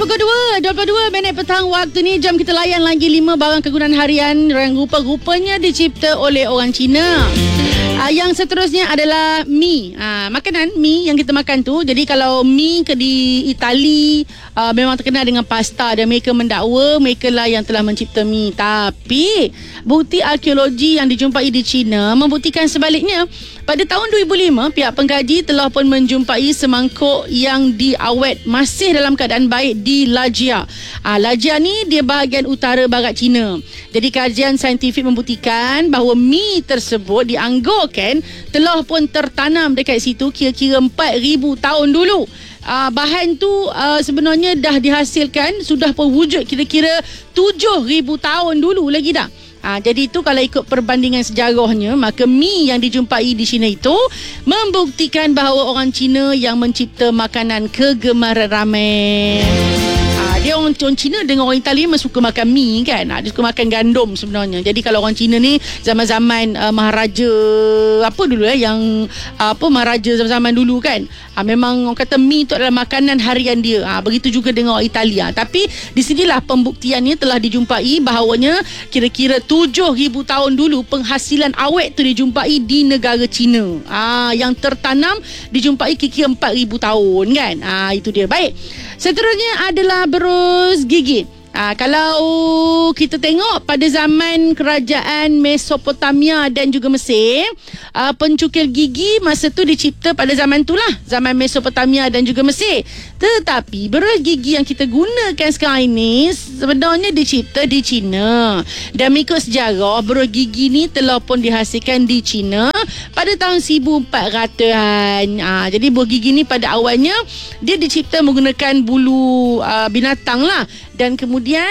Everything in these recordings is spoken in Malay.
Pukul 22 minit petang waktu ni. Jom kita layan lagi 5 barang kegunaan harian yang rupa-rupanya dicipta oleh orang Cina. Yang seterusnya adalah mi. Makanan mi yang kita makan tu. Jadi kalau mi di Itali memang terkenal dengan pasta, dan mereka mendakwa mereka lah yang telah mencipta mi. Tapi bukti arkeologi yang dijumpai di China membuktikan sebaliknya. Pada tahun 2005, pihak pengkaji telah pun menjumpai semangkuk yang diawet masih dalam keadaan baik di Lajia. Lajia ni dia bahagian utara barat China. Jadi kajian saintifik membuktikan bahawa mi tersebut dianggarkan telah pun tertanam dekat situ kira-kira 4,000 tahun dulu. Bahan tu sebenarnya dah dihasilkan, sudah pun wujud kira-kira 7,000 tahun dulu lagi dah. Jadi itu kalau ikut perbandingan sejarahnya, maka mi yang dijumpai di China itu membuktikan bahawa orang Cina yang mencipta makanan kegemaran ramai. Dia orang Cina dengan orang Itali memang suka makan mi kan. Dia suka makan gandum sebenarnya. Jadi kalau orang Cina ni zaman-zaman Maharaja apa dulu yang Maharaja zaman-zaman dulu kan. Memang orang kata mi itu adalah makanan harian dia. Begitu juga dengan orang Italia. Tapi di sinilah pembuktiannya telah dijumpai bahawanya kira-kira 7,000 tahun dulu penghasilan awet tu dijumpai di negara Cina. Yang tertanam dijumpai kira-kira 4,000 tahun kan. Itu dia. Baik. Seterusnya adalah berus gigi. Kalau kita tengok pada zaman kerajaan Mesopotamia dan juga Mesir, pencukil gigi masa tu dicipta pada zaman tu lah, zaman Mesopotamia dan juga Mesir. Tetapi berus gigi yang kita gunakan sekarang ini sebenarnya dicipta di China. Dan mengikut sejarah, berus gigi ni telah pun dihasilkan di China pada tahun 1400-an. Jadi berus gigi ni pada awalnya dia dicipta menggunakan bulu binatang lah. Dan kemudian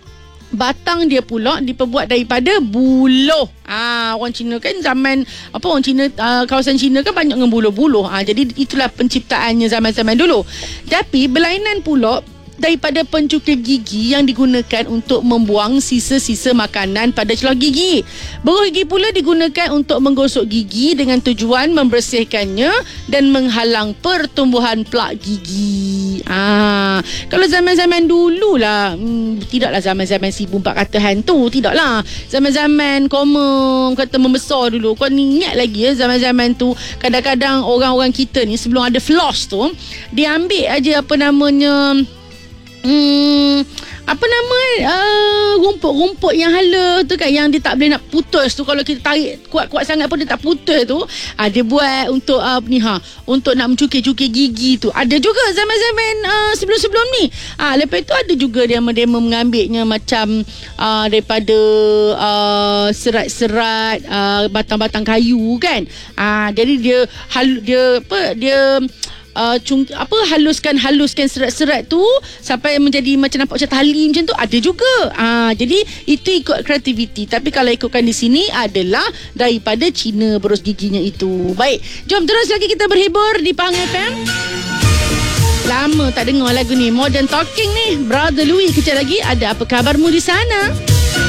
batang dia pula diperbuat daripada buluh. Orang Cina kan zaman orang Cina kawasan Cina kan banyak dengan buluh-buluh. Jadi itulah penciptaannya zaman-zaman dulu. Tapi berlainan pula daripada pencukil gigi yang digunakan untuk membuang sisa-sisa makanan pada celah gigi. Berus gigi pula digunakan untuk menggosok gigi dengan tujuan membersihkannya dan menghalang pertumbuhan plak gigi. Kalau zaman-zaman dulu lah, tidaklah zaman-zaman 1400-an tu, tidaklah. Zaman-zaman kata membesar dulu. Kau ingat lagi ya zaman-zaman tu, kadang-kadang orang-orang kita ni sebelum ada floss tu, dia ambil aja rumput-rumput yang hala tu kan, yang dia tak boleh nak putus tu. Kalau kita tarik kuat-kuat sangat pun dia tak putus tu. Dia buat untuk untuk nak mencukir-cukir gigi tu. Ada juga zaman-zaman sebelum-sebelum ni. Lepas tu ada juga dia mengambilnya macam daripada serat-serat batang-batang kayu kan. Jadi dia haluskan serat-serat tu sampai menjadi macam nampak macam tali macam tu. Ada juga. Jadi itu ikut kreativiti. Tapi kalau ikutkan di sini adalah daripada Cina berus giginya itu. Baik, jom terus lagi kita berhibur di Pahang FM. Lama tak dengar lagu ni, Modern Talking ni. Brother Louis kejap lagi. Ada apa kabarmu di sana?